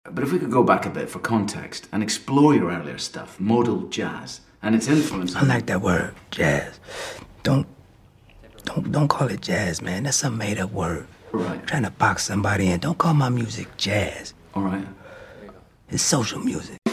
But if we could go back a bit for context and explore your earlier stuff, modal jazz, and its influence. I like that word, jazz. Don't call it jazz, man. That's some made-up word. Right. Trying to box somebody in. Don't call my music jazz. All right. It's social music.